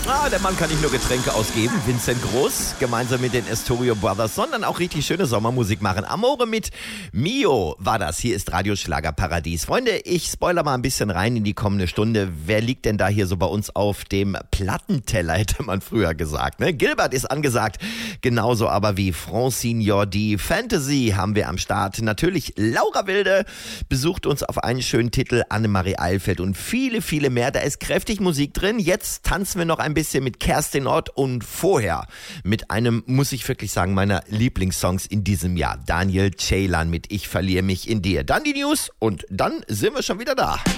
Der Mann kann nicht nur Getränke ausgeben, Vincent Groß, gemeinsam mit den Astorio Brothers, sondern auch richtig schöne Sommermusik machen. Amore mit Mio war das. Hier ist Radioschlager Paradies. Freunde, ich spoiler mal ein bisschen rein in die kommende Stunde. Wer liegt denn da hier so bei uns auf dem Plattenteller, hätte man früher gesagt. Ne? Gilbert ist angesagt, genauso aber wie Francine Jordi. Fantasy haben wir am Start. Natürlich Laura Wilde besucht uns auf einen schönen Titel, Annemarie Eilfeld und viele, viele mehr. Da ist kräftig Musik drin. Jetzt tanzen wir noch ein bisschen mit Kerstin Ott und vorher mit einem, muss ich wirklich sagen, meiner Lieblingssongs in diesem Jahr. Daniel Ceylan mit Ich verliere mich in dir. Dann die News und dann sind wir schon wieder da.